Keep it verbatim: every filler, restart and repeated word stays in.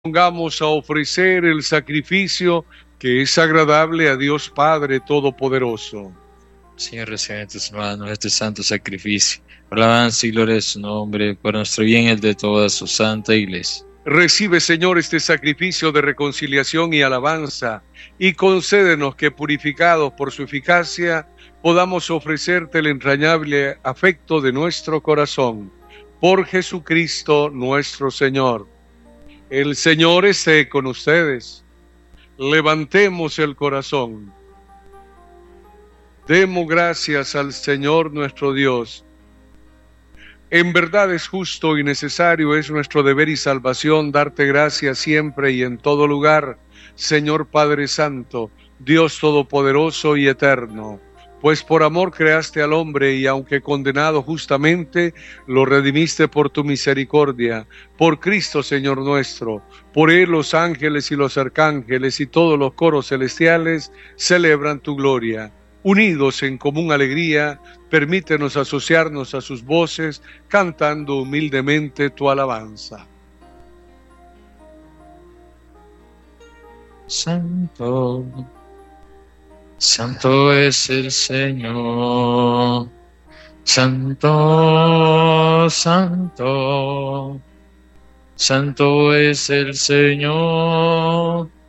Pongamos a ofrecer el sacrificio que es agradable a Dios Padre Todopoderoso. Señor, recibe en tus manos este santo sacrificio, por la alabanza y gloria de su nombre, por nuestro bien y el de toda su santa iglesia. Recibe, Señor, este sacrificio de reconciliación y alabanza, y concédenos que, purificados por su eficacia, podamos ofrecerte el entrañable afecto de nuestro corazón. Por Jesucristo nuestro Señor. El Señor esté con ustedes. Levantemos el corazón. Demos gracias al Señor nuestro Dios. En verdad es justo y necesario, es nuestro deber y salvación darte gracias siempre y en todo lugar, Señor Padre Santo, Dios Todopoderoso y Eterno. Pues por amor creaste al hombre y aunque condenado justamente, lo redimiste por tu misericordia. Por Cristo, Señor nuestro, por Él los ángeles y los arcángeles y todos los coros celestiales celebran tu gloria. Unidos en común alegría, permítenos asociarnos a sus voces, cantando humildemente tu alabanza. Santo, Santo es el Señor, Santo, Santo, Santo es el Señor,